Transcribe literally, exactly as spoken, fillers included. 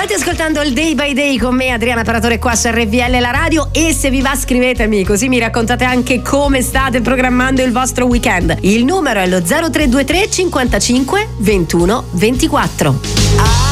State ascoltando il Day by Day con me, Adriana Paratore, qua su R V L la radio, e se vi va scrivetemi, così mi raccontate anche come state programmando il vostro weekend. Il numero è lo zero tre due tre cinquantacinque ventuno ventiquattro.